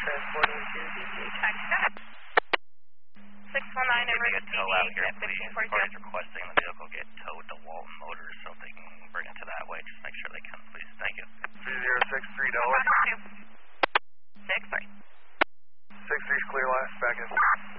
transporting to DCH. 619 over to DCH at 1540. Parties requesting the vehicle get towed to Walton Motors so they can bring it to that way. Just make sure they can, please. Thank you. 3063 Delaware. 6-3. 6-3's clear, last back in.